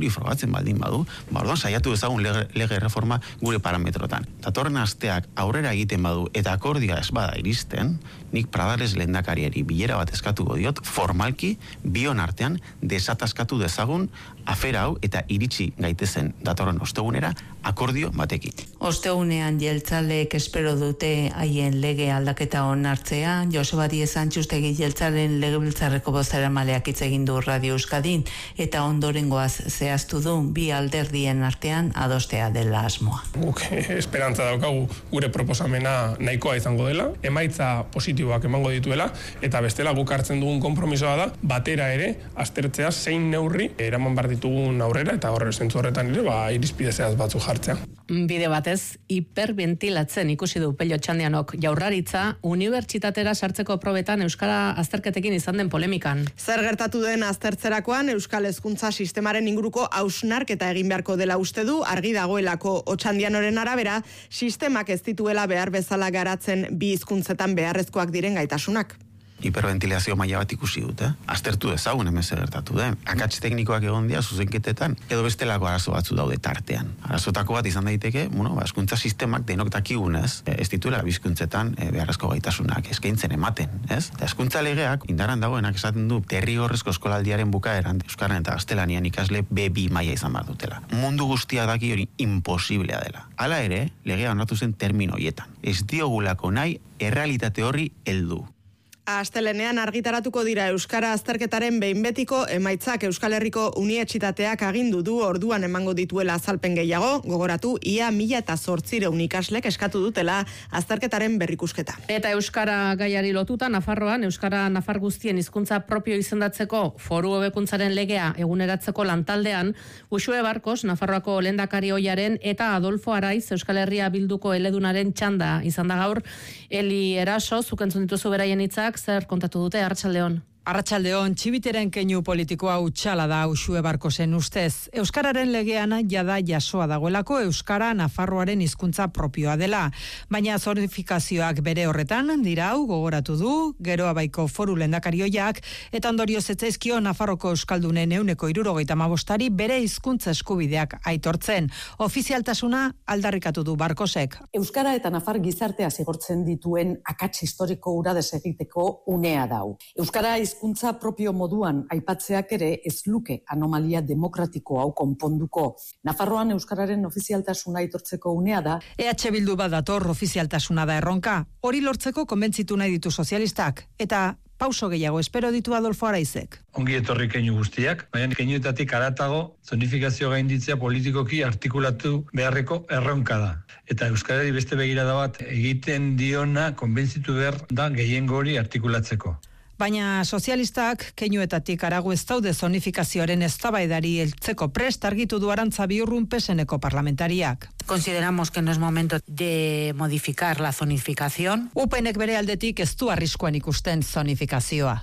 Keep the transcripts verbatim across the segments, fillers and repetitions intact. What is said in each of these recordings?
hori frogatzen baldin badu, ba, orduan saiatu ezagun lege, lege reforma gure parametrotan. Datorren asteak aurrera egiten badu eta akordioa ez bada iristen, nik Pradales lehendakariari bilera bat eskatuko diot, formalki, bion artean, desataskatu dezagun afera hau eta iritsi gaitezen datorren ostegunera akordio batekin. Ostegunean jeltzaleek espero dute haien lege aldaketa onartzea. Joseba Díez Antxustegi jeltzalen legebiltzarreko bozeramaleak hitz egin du Radio Euskadin eta ondorengoaz zehaztu du bi alderdien artean adostea dela asmoa. Guk esperantza daukagu gure proposamena nahikoa izango dela, emaitza positiboak emango dituela, eta bestela guk hartzen dugun konpromisoa da, batera ere, aztertzea zein neurri eraman behar ditugun aurrera, eta horre zentzu horretan ere, ba, irizpide zehaz batzu jartzea. Bide batez, hiperventilatzen ikusi du Pello Txandianok Jaurlaritza unibertsitatera sartzeko probetan euskara azterketekin izan den polemikan. Zer gertatu den aztertzerakoan euskal hezkuntza sistemaren inguruko hausnarketa egin beharko dela uste du, argi dagoelako Otxandianoren arabera, sistemak ez dituela behar bezala garatzen bi hizkuntzetan beharrezkoak diren gaitasunak. Hiperventilazio maila bat ikusi dut, eh? Aztertu dezagun hemen zer gertatu den. Akats teknikoak egon dira zuzenketetan, edo bestelako arazo batzu daude tartean. Arazotako bat izan daiteke, bueno, ba, hezkuntza sistemak denok dakigunez, ez dituela bizkuntzetan e, beharrezko gaitasunak eskaintzen ematen, ez? Eta hezkuntza legeak indaran dagoenak esaten du derrigorrezko eskolaldiaren bukaeran euskaran eta gaztelanian ikasle be bi maila izan behar dutela. Mundu guztia daki hori imposiblea dela. Hala ere, legea onartu zen termino horietan. Ez diogulako nahi errealitate horri heldu. Astelenean argitaratuko dira euskara azterketaren behin betiko emaitzak. Euskal Herriko Unibertsitateak agindu du orduan emango dituela azalpen gehiago, gogoratu ia mila eta zortzireun ikaslek eskatu dutela azterketaren berrikusketa. Eta euskara gaiari lotuta, Nafarroan euskara nafar guztien hizkuntza propio izendatzeko foru hobekuntzaren legea eguneratzeko lantaldean, Uxue Barkos, Nafarroako lehendakari ohiaren eta Adolfo Araiz, Euskal Herria Bilduko eledunaren txanda izan da gaur. Eli Eraso, zuk entzun dituzu beraien hitzak, zer kontatu dute, Arratsaldeon? Arratsaldeon, txibiteren keinu politikoa utxala da Uxue Barkosen ustez. Euskararen legean jada jasoa dagoelako euskara Nafarroaren hizkuntza propioa dela. Baina zonifikazioak bere horretan dira hau gogoratu du, Geroa Baiko foru lehendakarioiak, eta ondorioz etzaizkio Nafarroko euskaldunen ehuneko hirurogeita hamabostari bere hizkuntza eskubideak aitortzen. Ofizialtasuna aldarrikatu du Barkosek. Euskara eta Nafar gizartea zigortzen dituen akats historiko ura desegiteko unea dau. Euskara hizkuntza propio moduan aipatzeak ere ez luke anomalia demokratiko hau konponduko. Nafarroan euskararen ofizialtasuna aitortzeko unea da. E H Bildu badator ofizialtasuna da erronka. Hori lortzeko konbentzitu nahi ditu sozialistak. Eta pauso gehiago espero ditu Adolfo Araizek. Ongi etorri keinu guztiak, baina keinuetatik haratago zonifikazio gainditzea politikoki artikulatu beharreko erronka da. Eta euskarari beste begirada bat egiten diona konbentzitu behar da gehiengo hori artikulatzeko. Baina sozialistak keinuetatik harago ez daude zonifikazioaren eztabaidari heltzeko prest argitu du Arantza Biurrun P S N-ko parlamentariak. Consideramos que no es momento de modificar la zonificación. U P N-ek bere aldetik ez du arriskuan ikusten zonifikazioa.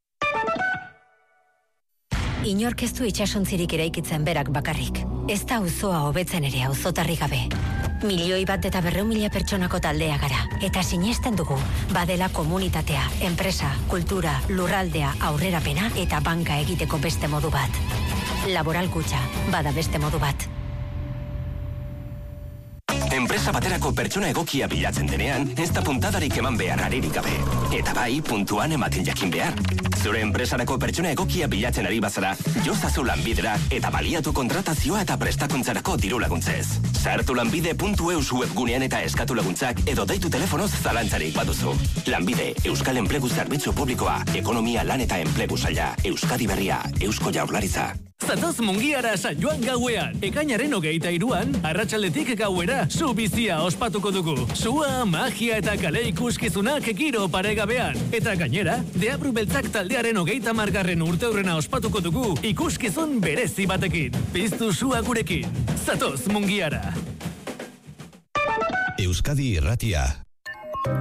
Inork ez du itsasontzirik eraikitzen berak bakarrik. Ez da auzoa hobetzen ere auzotarri gabe. Milioi bat eta berreun mila pertsonako taldea gara. Eta sinesten dugu, badela komunitatea, enpresa, kultura, lurraldea, aurrerapena eta banka egiteko beste modu bat. Laboral Kutxa, bada beste modu bat. Enpresa baterako pertsona egokia bilatzen denean, ez da puntadarik eman behar aririk gabe. Eta bai, puntuan ematen jakin behar. Zure enpresarako pertsona egokia bilatzen ari bazara, jozazu lanbidera eta baliatu kontratazioa eta prestakuntzarako diru laguntzez. Sartu lanbide puntu eus webgunean eta eskatu laguntzak edo deitu telefonoz zalantzarik baduzu. Lanbide, Euskal Enplegu Zerbitzu Publikoa, Ekonomia Lan eta Enplegu Saila, Euskadi Berria, Eusko Jaurlaritza. Zatoz Mungiara San Joan gauean, ekainaren hogeita hiruan, arratsaldetik gauera, zu bizia ospatuko dugu. Sua, magia eta kale ikuskizunak giro paregabean. Eta gainera, Deabru Beltzak taldearen hogeita margarren urteurrena ospatuko dugu, ikuskizun berezi batekin. Piztu sua gurekin. Zatoz Mungiara. Euskadi Irratia.